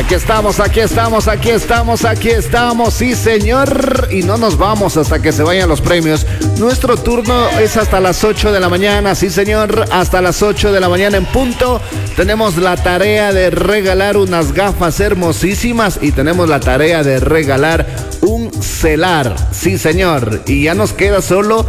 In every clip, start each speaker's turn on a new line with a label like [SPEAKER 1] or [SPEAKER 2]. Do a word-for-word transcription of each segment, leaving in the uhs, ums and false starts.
[SPEAKER 1] Aquí estamos, aquí estamos, aquí estamos, aquí estamos, sí señor. Y no nos vamos hasta que se vayan los premios. Nuestro turno es hasta las ocho de la mañana, sí señor, hasta las ocho de la mañana en punto. Tenemos la tarea de regalar unas gafas hermosísimas y tenemos la tarea de regalar un celar, sí señor. Y ya nos queda solo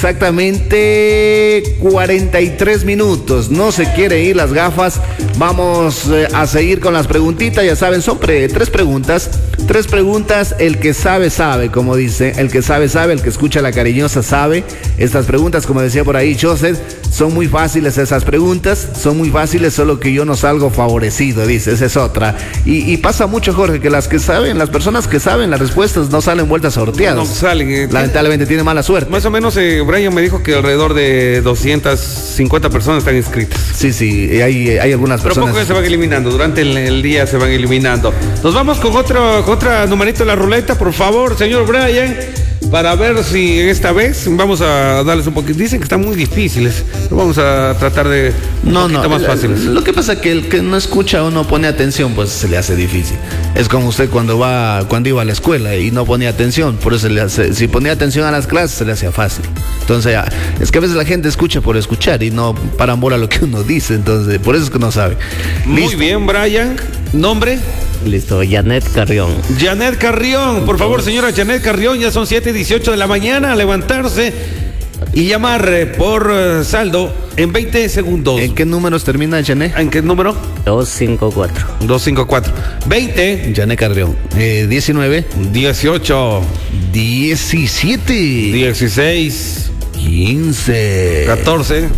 [SPEAKER 1] exactamente cuarenta y tres minutos. No se quiere ir las gafas. Vamos eh, a seguir con las preguntitas. Ya saben, son pre- tres preguntas. Tres preguntas, el que sabe, sabe, como dice. El que sabe, sabe, el que escucha la cariñosa sabe. Estas preguntas, como decía por ahí Joseph, son muy fáciles esas preguntas. Son muy fáciles, solo que yo no salgo favorecido, dice. Esa es otra. Y, y pasa mucho, Jorge, que las que saben, las personas que saben las respuestas no salen vueltas sorteadas.
[SPEAKER 2] No salen. Eh,
[SPEAKER 1] Lamentablemente tiene mala suerte.
[SPEAKER 2] Más o menos, eh, Brian me dijo que alrededor de doscientas cincuenta personas están inscritas.
[SPEAKER 1] Sí, sí, hay, hay algunas
[SPEAKER 2] Pero
[SPEAKER 1] personas.
[SPEAKER 2] poco se van eliminando, durante el, el día se van eliminando. Nos vamos con otro, con otra numerito de la ruleta, por favor, señor Brian, para ver si esta vez vamos a darles un poquito. Dicen que están muy difíciles, pero vamos a tratar de un
[SPEAKER 1] No,
[SPEAKER 2] poquito
[SPEAKER 1] no,
[SPEAKER 2] más
[SPEAKER 1] la-
[SPEAKER 2] fáciles.
[SPEAKER 1] Lo que pasa es que el que no escucha o no pone atención, pues se le hace difícil. Es como usted cuando va, cuando iba a la escuela y no ponía atención, por eso se le hace, si ponía atención a las clases se le hacía fácil. Entonces, ya, es que a veces la gente escucha por escuchar y no paran bola lo que uno dice, entonces, por eso es que no sabe.
[SPEAKER 2] Muy
[SPEAKER 1] Listo.
[SPEAKER 2] bien, Brian. ¿Nombre?
[SPEAKER 3] Listo, Janet Carrión.
[SPEAKER 2] Janet Carrión. Por favor, señora Janet Carrión, ya son siete y dieciocho de la mañana. A levantarse y llamar eh, por eh, saldo en veinte segundos.
[SPEAKER 1] ¿En qué números termina Janet?
[SPEAKER 2] ¿En qué número?
[SPEAKER 3] dos cinco cuatro.
[SPEAKER 2] dos cinco cuatro. veinte.
[SPEAKER 1] Janet Carrión. Eh, diecinueve.
[SPEAKER 2] dieciocho.
[SPEAKER 1] diecisiete.
[SPEAKER 2] dieciséis.
[SPEAKER 1] quince.
[SPEAKER 2] catorce.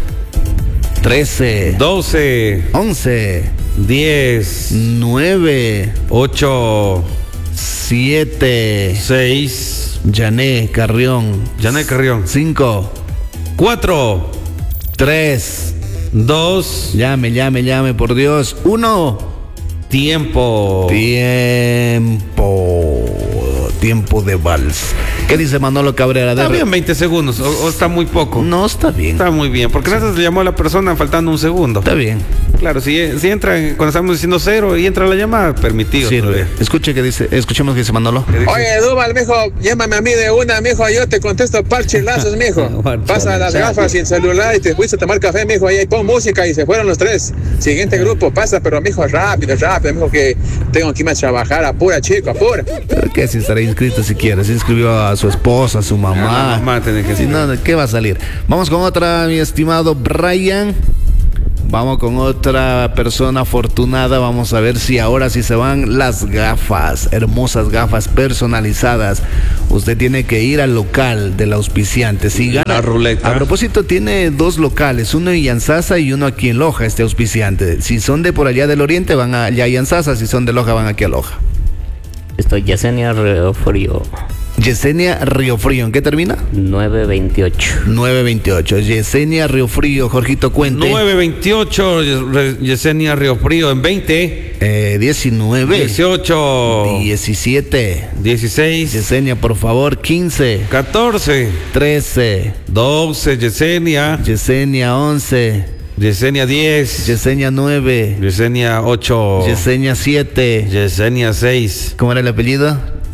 [SPEAKER 1] trece.
[SPEAKER 2] doce.
[SPEAKER 1] once.
[SPEAKER 2] diez.
[SPEAKER 1] nueve.
[SPEAKER 2] ocho.
[SPEAKER 1] siete.
[SPEAKER 2] seis.
[SPEAKER 1] Janet Carrión.
[SPEAKER 2] Janet Carrión.
[SPEAKER 1] cinco.
[SPEAKER 2] cuatro.
[SPEAKER 1] tres.
[SPEAKER 2] dos.
[SPEAKER 1] Llame, llame, llame, por Dios. uno.
[SPEAKER 2] Tiempo.
[SPEAKER 1] Tiempo. Tiempo de vals. ¿Qué dice Manolo Cabrera? De
[SPEAKER 2] Está
[SPEAKER 1] re-
[SPEAKER 2] bien veinte segundos, o, o está muy poco.
[SPEAKER 1] No, está bien.
[SPEAKER 2] Está muy bien, porque gracias le llamó a la persona faltando un segundo.
[SPEAKER 1] Está bien.
[SPEAKER 2] Claro, si, si entra, cuando estamos diciendo cero y entra la llamada, permitido.
[SPEAKER 1] Sirve.
[SPEAKER 2] todavía.
[SPEAKER 1] Escuche que dice, escuchemos que dice Manolo.
[SPEAKER 2] ¿Qué dice?
[SPEAKER 4] Oye, Duval, mijo, llámame a mí de una, mijo, yo te contesto parchilazos, mijo. Pasa las gafas y el celular y te fuiste a tomar café, mijo, ahí pon música y se fueron los tres. Siguiente grupo, pasa, pero mijo, rápido, rápido, mijo, que tengo que irme a trabajar, apura, chico, apura.
[SPEAKER 1] Pero que si estará inscrito si quiere. Se inscribió a su esposa, a su mamá.
[SPEAKER 2] Ah, la mamá tiene que
[SPEAKER 1] Si
[SPEAKER 2] ser.
[SPEAKER 1] no, ¿qué va a salir? Vamos con otra, mi estimado Brian. Vamos con otra persona afortunada. Vamos a ver si ahora sí se van las gafas. Hermosas gafas personalizadas. Usted tiene que ir al local del auspiciante. Si gana,
[SPEAKER 2] La ruleta.
[SPEAKER 1] A propósito, tiene dos locales. Uno en Yanzasa y uno aquí en Loja, este auspiciante. Si son de por allá del oriente, van allá a Yanzasa. Si son de Loja, van aquí a Loja.
[SPEAKER 3] Listo, Yesenia Frío.
[SPEAKER 1] Yesenia Río Frío. ¿En qué termina?
[SPEAKER 3] nueve veintiocho.
[SPEAKER 1] nueve veintiocho. Yesenia Río Frío. Jorgito, cuente.
[SPEAKER 2] nueve veintiocho, Ye- Yesenia Río Frío en veinte.
[SPEAKER 1] Eh, diecinueve.
[SPEAKER 2] dieciocho.
[SPEAKER 1] diecisiete.
[SPEAKER 2] dieciséis.
[SPEAKER 1] Yesenia, por favor. quince.
[SPEAKER 2] catorce.
[SPEAKER 1] trece.
[SPEAKER 2] doce, Yesenia.
[SPEAKER 1] Yesenia, once.
[SPEAKER 2] Yesenia diez.
[SPEAKER 1] Yesenia, nueve.
[SPEAKER 2] Yesenia ocho.
[SPEAKER 1] Yesenia, siete.
[SPEAKER 2] Yesenia seis.
[SPEAKER 1] ¿Cómo era el apellido?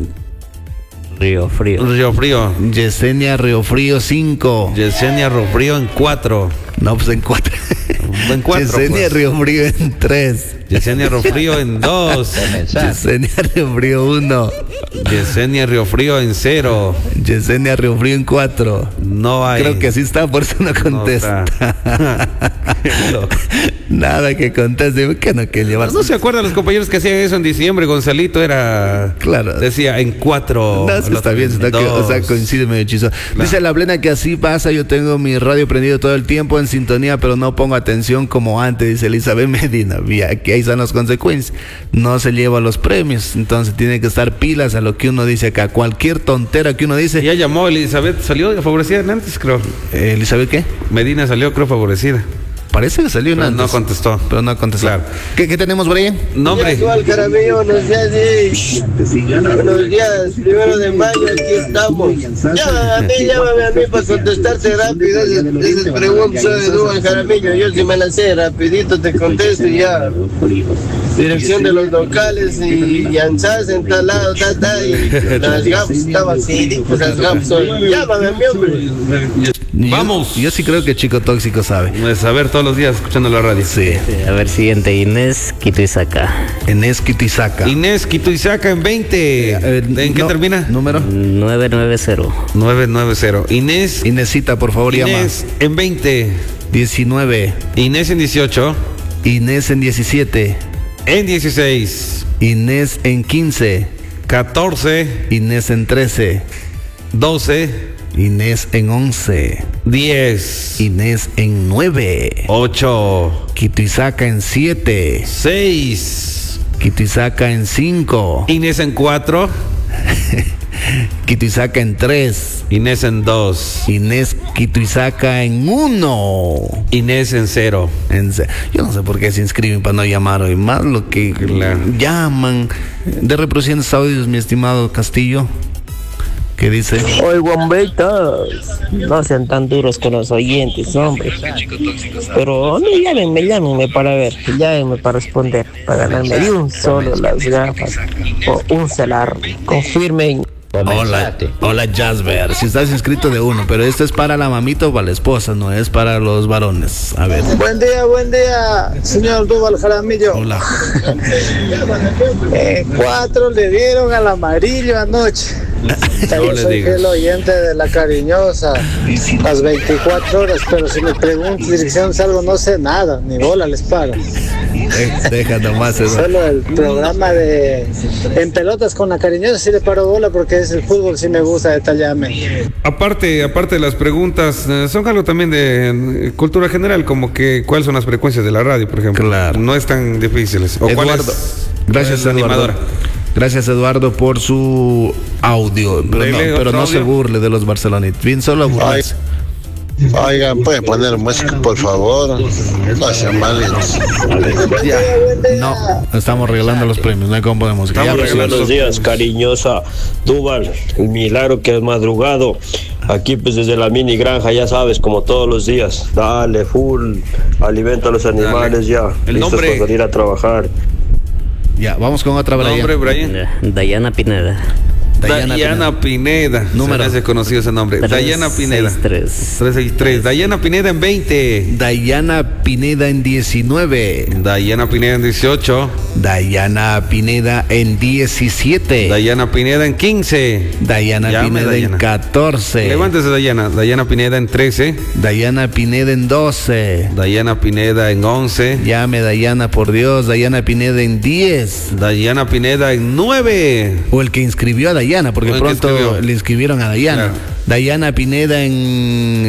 [SPEAKER 3] Río Frío.
[SPEAKER 2] Río Frío.
[SPEAKER 1] Yesenia Río Frío, cinco.
[SPEAKER 2] Yesenia Río Frío en cuatro.
[SPEAKER 1] No, pues en cuatro.
[SPEAKER 2] En cuatro,
[SPEAKER 1] Yesenia
[SPEAKER 2] pues.
[SPEAKER 1] Río Frío en tres.
[SPEAKER 2] Yesenia Río Frío en dos.
[SPEAKER 1] Yesenia Río Frío, uno.
[SPEAKER 2] Yesenia Río Frío en cero.
[SPEAKER 1] Yesenia Río Frío en cuatro.
[SPEAKER 2] No hay.
[SPEAKER 1] Creo que así está, por eso no
[SPEAKER 2] No
[SPEAKER 1] contesta.
[SPEAKER 2] está. No.
[SPEAKER 1] Nada que conteste, que no que llevar.
[SPEAKER 2] ¿No se acuerdan los compañeros que hacían eso en diciembre? Gonzalito era.
[SPEAKER 1] Claro.
[SPEAKER 2] Decía en cuatro.
[SPEAKER 1] No, sí está bien, está que- o sea, coincide medio hechizo. Dice la plena que así pasa, yo tengo mi radio prendido todo el tiempo en sintonía, pero no pongo atención como antes, dice Elizabeth Medina. Vía, que ahí están las consecuencias. No se lleva los premios, entonces tiene que estar pilas a lo que uno dice acá. Cualquier tontera que uno dice.
[SPEAKER 2] Ya llamó Elizabeth, salió favorecida antes, creo.
[SPEAKER 1] Eh, ¿Elizabeth qué?
[SPEAKER 2] Medina salió, creo, favorecida.
[SPEAKER 1] Parece que salió una
[SPEAKER 2] Pero no
[SPEAKER 1] antes,
[SPEAKER 2] contestó.
[SPEAKER 1] pero no contestó.
[SPEAKER 2] Claro.
[SPEAKER 1] ¿Qué, qué tenemos, Brian?
[SPEAKER 2] Nombre.
[SPEAKER 5] Igual, Jaramillo, buenos días, sí. Buenos días, primero de mayo, aquí estamos. Llámame a mí, llámame a mí para contestarte rápido. Esas, esas preguntas de Duan Jaramillo, yo sí me las sé, rapidito te contesto y ya. Dirección de los locales y Yansás en tal lado, tal, tal, y las gafas estaban así, pues las gafas son. Llámame a mi hombre.
[SPEAKER 2] Vamos.
[SPEAKER 1] Yo, yo sí creo que Chico Tóxico sabe.
[SPEAKER 2] Pues a ver todos los días escuchando la radio.
[SPEAKER 1] Sí.
[SPEAKER 3] A ver, siguiente, Inés Quituizaca.
[SPEAKER 1] Inés Quituizaca.
[SPEAKER 2] Inés Quituizaca en veinte.
[SPEAKER 1] Eh,
[SPEAKER 2] ¿En qué
[SPEAKER 1] no,
[SPEAKER 2] termina?
[SPEAKER 1] Número.
[SPEAKER 3] nueve nueve cero.
[SPEAKER 2] nueve nueve cero. Inés.
[SPEAKER 1] Inesita, por favor,
[SPEAKER 2] Inés en veinte.
[SPEAKER 1] llama. diecinueve.
[SPEAKER 2] Inés en dieciocho.
[SPEAKER 1] Inés en diecisiete.
[SPEAKER 2] En dieciséis.
[SPEAKER 1] Inés en quince.
[SPEAKER 2] catorce.
[SPEAKER 1] Inés en trece.
[SPEAKER 2] doce.
[SPEAKER 1] Inés en once.
[SPEAKER 2] diez.
[SPEAKER 1] Inés en nueve.
[SPEAKER 2] ocho.
[SPEAKER 1] Quituizaca en siete.
[SPEAKER 2] seis.
[SPEAKER 1] Quituizaca en cinco.
[SPEAKER 2] Inés en cuatro.
[SPEAKER 1] Quituizaca en tres.
[SPEAKER 2] Inés en dos.
[SPEAKER 1] Inés Quituizaca en uno.
[SPEAKER 2] Inés en cero.
[SPEAKER 1] En se- Yo no sé por qué se inscriben para no llamar hoy. Más lo que
[SPEAKER 2] Claro.
[SPEAKER 1] llaman. De reproduciendo estos audios, mi estimado Castillo. ¿Qué dice?
[SPEAKER 6] Oye, bombitos, no sean tan duros con los oyentes, hombre. Pero no, llámenme, llámenme para ver, llámenme para responder, para ganarme de un solo las gafas o un celular. Confirmen.
[SPEAKER 1] Hola, hola Jasper. Si estás inscrito de uno, pero esto es para la mamita o para la esposa, no es para los varones. A ver.
[SPEAKER 5] Buen día, buen día, señor Duval Jaramillo.
[SPEAKER 1] Hola.
[SPEAKER 5] Eh, cuatro le dieron al amarillo anoche.
[SPEAKER 2] No
[SPEAKER 5] Yo
[SPEAKER 2] le
[SPEAKER 5] soy
[SPEAKER 2] digas.
[SPEAKER 5] fiel oyente de La Cariñosa, las veinticuatro horas, pero si me preguntas dirección salgo, no sé nada, ni bola les paro.
[SPEAKER 1] De- Deja nomás eso.
[SPEAKER 5] Solo el programa de En Pelotas con La Cariñosa sí le paro bola porque es el fútbol, sí me gusta detallarme.
[SPEAKER 2] Aparte, aparte de las preguntas, eh, son algo también de eh, cultura general, como que cuáles son las frecuencias de la radio, por ejemplo.
[SPEAKER 1] Claro.
[SPEAKER 2] No es tan difíciles. ¿O cuál
[SPEAKER 1] Eduardo.
[SPEAKER 2] es-
[SPEAKER 1] Gracias,
[SPEAKER 2] cuál es la
[SPEAKER 1] Eduardo.
[SPEAKER 2] animadora?
[SPEAKER 1] Gracias, Eduardo, por su audio. Pero
[SPEAKER 2] Dele
[SPEAKER 1] no,
[SPEAKER 2] otro
[SPEAKER 1] pero no se
[SPEAKER 2] audio.
[SPEAKER 1] burle de los barcelonitas. Bien, solo a burlarse.
[SPEAKER 7] Oigan, ¿pueden poner música, por favor? No sean malos.
[SPEAKER 1] Ya. No, estamos regalando los premios. No hay cómo poner música. Ya,
[SPEAKER 2] Estamos
[SPEAKER 1] pues,
[SPEAKER 2] regalando
[SPEAKER 8] Buenos días, cariñosa Duval, el milagro que has madrugado. Aquí pues desde la mini granja, ya sabes, como todos los días. Dale, full, alimenta a los animales ya.
[SPEAKER 2] El
[SPEAKER 8] listos
[SPEAKER 2] nombre.
[SPEAKER 8] para salir a trabajar.
[SPEAKER 1] ya, vamos con otra, Brian.
[SPEAKER 2] Nombre, Brian.
[SPEAKER 3] Dayana Pineda.
[SPEAKER 1] Dayana
[SPEAKER 2] Dayana Pineda.
[SPEAKER 1] Número.
[SPEAKER 2] Se me hace conocido ese nombre. Dayana Pineda.
[SPEAKER 3] tres.
[SPEAKER 2] trescientos sesenta y tres. Dayana Pineda en veinte.
[SPEAKER 1] Dayana Pineda en diecinueve.
[SPEAKER 2] Dayana Pineda en dieciocho.
[SPEAKER 1] Dayana Pineda en diecisiete.
[SPEAKER 2] Dayana Pineda en quince.
[SPEAKER 1] Dayana
[SPEAKER 2] Llame,
[SPEAKER 1] Pineda
[SPEAKER 2] Dayana.
[SPEAKER 1] en catorce.
[SPEAKER 2] Levántese, Dayana. Dayana Pineda en trece.
[SPEAKER 1] Dayana Pineda en doce.
[SPEAKER 2] Dayana Pineda en once.
[SPEAKER 1] Llame Dayana, por Dios. Dayana Pineda en diez.
[SPEAKER 2] Dayana Pineda en nueve.
[SPEAKER 1] O el que inscribió a Dayana, porque
[SPEAKER 2] O el que
[SPEAKER 1] pronto
[SPEAKER 2] escribió.
[SPEAKER 1] le inscribieron a Dayana.
[SPEAKER 2] Claro.
[SPEAKER 1] Dayana Pineda en